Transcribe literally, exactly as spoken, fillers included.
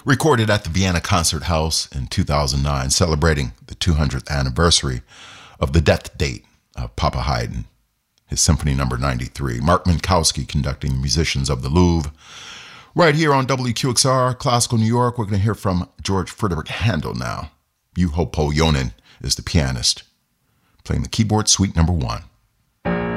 recorded at the Vienna Concert House in two thousand nine, celebrating the two hundredth anniversary of the death date of Papa Haydn, his Symphony Number ninety-three. Mark Minkowski conducting musicians of the Louvre. Right here on W Q X R, Classical New York, we're going to hear from George Frideric Handel now. Juho Pohjonen is the pianist, playing the keyboard suite number one.